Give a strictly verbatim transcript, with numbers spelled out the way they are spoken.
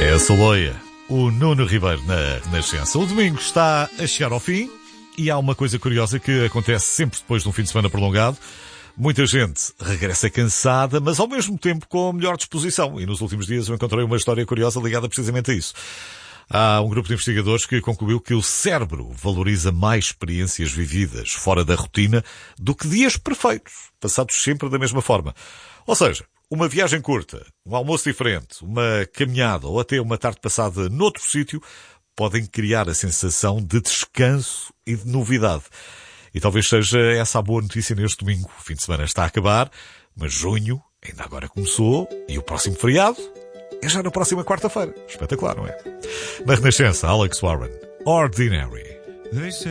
É a Saloia, o Nuno Ribeiro na Renascença. O domingo está a chegar ao fim e há uma coisa curiosa que acontece sempre depois de um fim de semana prolongado. Muita gente regressa cansada, mas ao mesmo tempo com melhor disposição. E nos últimos dias eu encontrei uma história curiosa ligada precisamente a isso. Há um grupo de investigadores que concluiu que o cérebro valoriza mais experiências vividas fora da rotina do que dias perfeitos, passados sempre da mesma forma. Ou seja, uma viagem curta, um almoço diferente, uma caminhada ou até uma tarde passada noutro sítio podem criar a sensação de descanso e de novidade. E talvez seja essa a boa notícia neste domingo. O fim de semana está a acabar, mas junho ainda agora começou e o próximo feriado é já na próxima quarta-feira. Espetacular, não é? Na Renascença, Alex Warren, Ordinary.